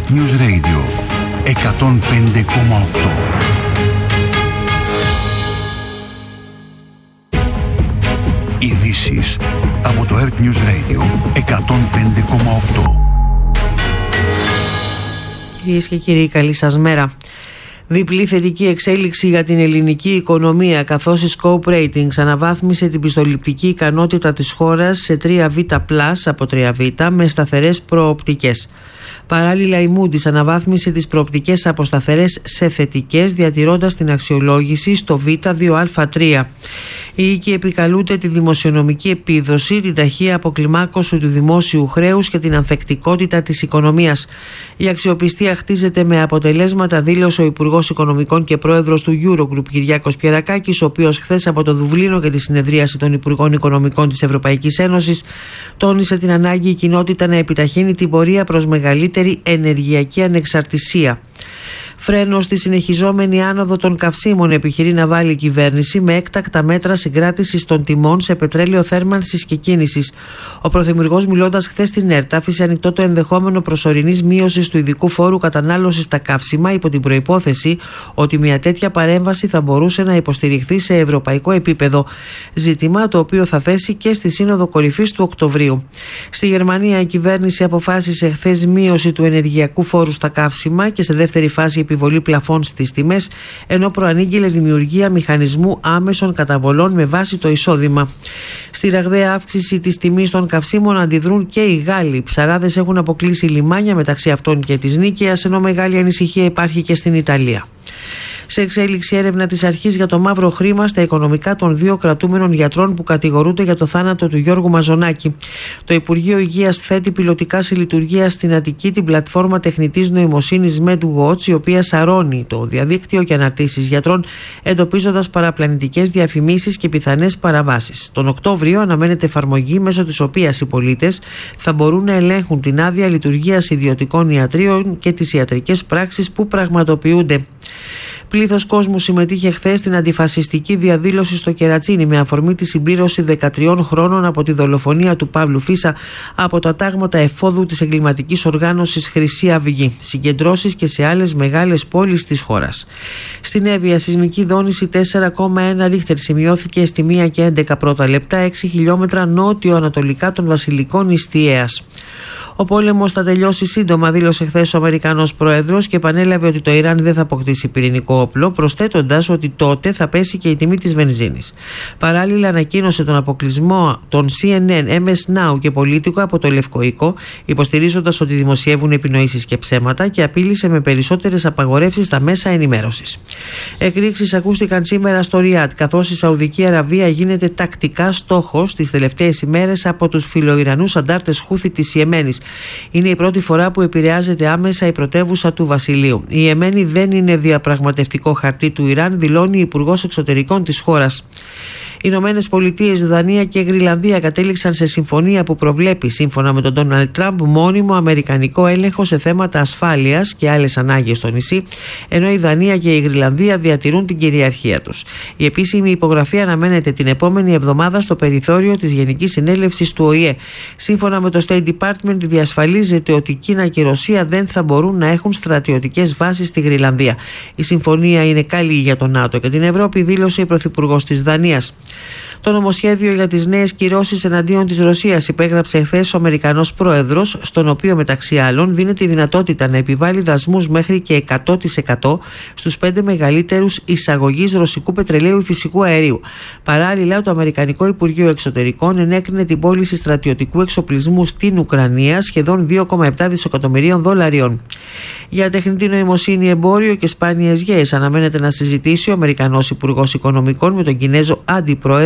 Earth News Radio 105,8. Ειδήσεις από το Earth News Radio 105,8. Κυρίες και κύριοι, καλή σας μέρα. Διπλή θετική εξέλιξη για την ελληνική οικονομία, καθώς η Scope Ratings αναβάθμισε την πιστοληπτική ικανότητα της χώρας σε 3Β+ από 3Β με σταθερές προοπτικές. Παράλληλα, η Moody's αναβάθμισε τις προοπτικές από σταθερές σε θετικές, διατηρώντας την αξιολόγηση στο Β2α3. Οι οίκοι επικαλούνται τη δημοσιονομική επίδοση, την ταχεία αποκλιμάκωση του δημόσιου χρέους και την ανθεκτικότητα της οικονομίας. Η αξιοπιστία χτίζεται με αποτελέσματα, δήλωσε ο Υπουργός Οικονομικών και Πρόεδρος του Eurogroup Κυριάκος Πιερακάκης, ο οποίος χθες από το Δουβλίνο και τη συνεδρίαση των Υπουργών Οικονομικών της Ευρωπαϊκής Ένωσης τόνισε την ανάγκη η κοινότητα να επιταχύνει την πορεία προς μεγαλύτερη ενεργειακή ανεξαρτησία. Φρένο στη συνεχιζόμενη άνοδο των καυσίμων επιχειρεί να βάλει η κυβέρνηση με έκτακτα μέτρα συγκράτησης των τιμών σε πετρέλαιο θέρμανσης και κίνησης. Ο Πρωθυπουργός, μιλώντας χθες στην ΕΡΤ, άφησε ανοιχτό το ενδεχόμενο προσωρινής μείωσης του ειδικού φόρου κατανάλωσης στα καύσιμα, υπό την προϋπόθεση ότι μια τέτοια παρέμβαση θα μπορούσε να υποστηριχθεί σε ευρωπαϊκό επίπεδο. Ζήτημα το οποίο θα θέσει και στη Σύνοδο Κορυφής του Οκτωβρίου. Στη Γερμανία, η κυβέρνηση αποφάσισε χθες μείωση του ενεργειακού φόρου στα καύσιμα και σε δεύτερη φάση επιβολή πλαφών στις τιμές, ενώ προανήγγειλε δημιουργία μηχανισμού άμεσων καταβολών με βάση το εισόδημα. Στη ραγδαία αύξηση της τιμής των καυσίμων αντιδρούν και οι Γάλλοι. Οι ψαράδες έχουν αποκλείσει λιμάνια, μεταξύ αυτών και της Νίκαιας, ενώ μεγάλη ανησυχία υπάρχει και στην Ιταλία. Σε εξέλιξη έρευνα της αρχής για το μαύρο χρήμα στα οικονομικά των 2 κρατούμενων γιατρών που κατηγορούνται για το θάνατο του Γιώργου Μαζονάκη. Το Υπουργείο Υγείας θέτει πιλωτικά σε λειτουργία στην Αττική την πλατφόρμα τεχνητής νοημοσύνης MedWatch, η οποία σαρώνει το διαδίκτυο και αναρτήσεις γιατρών, εντοπίζοντας παραπλανητικές διαφημίσεις και πιθανές παραβάσεις. Τον Οκτώβριο αναμένεται εφαρμογή μέσω της οποίας οι πολίτες θα μπορούν να ελέγχουν την άδεια λειτουργίας ιδιωτικών ιατρίων και τις ιατρικές πράξεις που πραγματοποιούνται. Πλήθος κόσμου συμμετείχε χθες στην αντιφασιστική διαδήλωση στο Κερατσίνι με αφορμή τη συμπλήρωση 13 χρόνων από τη δολοφονία του Παύλου Φίσα από τα τάγματα εφόδου της εγκληματικής οργάνωσης Χρυσή Αυγή. Συγκεντρώσεις και σε άλλες μεγάλες πόλεις της χώρας. Στην Εύβοια, σεισμική δόνηση 4,1 ρίχτερ σημειώθηκε στη 1 και 11 πρώτα λεπτά, 6 χιλιόμετρα νότιο-ανατολικά των Βασιλικών Ιστιαίας. Ο πόλεμος θα τελειώσει σύντομα, δήλωσε χθες ο Αμερικανός Πρόεδρος και επανέλαβε ότι το Ιράν δεν θα αποκτήσει πυρηνικό όπλο, προσθέτοντας ότι τότε θα πέσει και η τιμή της βενζίνης. Παράλληλα, ανακοίνωσε τον αποκλεισμό των CNN, MS Now και Πολίτικο από το Λευκό Οίκο, υποστηρίζοντας ότι δημοσιεύουν επινοήσεις και ψέματα, και απείλησε με περισσότερες απαγορεύσεις στα μέσα ενημέρωσης. Εκρήξεις ακούστηκαν σήμερα στο Ριάντ, καθώς η Σαουδική Αραβία γίνεται τακτικά στόχος τις τελευταίες ημέρες από τους φιλοϊρανούς αντάρτες Χούθη της Ιεμένης. Είναι η πρώτη φορά που επηρεάζεται άμεσα η πρωτεύουσα του Βασιλείου. Η Ιεμένη δεν είναι διαπραγματευτικό χαρτί του Ιράν, δηλώνει η Υπουργός Εξωτερικών της χώρας. Οι Ηνωμένες Πολιτείες, Δανία και Γρυλανδία κατέληξαν σε συμφωνία που προβλέπει, σύμφωνα με τον Ντόναλντ Τραμπ, μόνιμο αμερικανικό έλεγχο σε θέματα ασφάλειας και άλλες ανάγκες στο νησί, ενώ η Δανία και η Γρυλανδία διατηρούν την κυριαρχία τους. Η επίσημη υπογραφή αναμένεται την επόμενη εβδομάδα στο περιθώριο της Γενικής Συνέλευσης του ΟΗΕ. Σύμφωνα με το State Department, διασφαλίζεται ότι η Κίνα και η Ρωσία δεν θα μπορούν να έχουν στρατιωτικές βάσεις στη Γρυλανδία. Η συμφωνία είναι καλή για τον ΝΑΤΟ και την Ευρώπη, δήλωσε η Πρωθυπουργός της Δανίας. Το νομοσχέδιο για τις νέες κυρώσεις εναντίον της Ρωσίας υπέγραψε χθες ο Αμερικανός Πρόεδρος, στον οποίο μεταξύ άλλων δίνεται η δυνατότητα να επιβάλλει δασμούς μέχρι και 100% στους 5 μεγαλύτερους εισαγωγείς ρωσικού πετρελαίου ή φυσικού αερίου. Παράλληλα, το Αμερικανικό Υπουργείο Εξωτερικών ενέκρινε την πώληση στρατιωτικού εξοπλισμού στην Ουκρανία σχεδόν 2,7 δισεκατομμυρίων δολαρίων. Για τεχνητή νοημοσύνη, εμπόριο και σπάνιες γέες αναμένεται να συζητήσει ο Αμερικανός Υπουργός Οικονομικών με τον Κινέζο Αντιπρόεδρο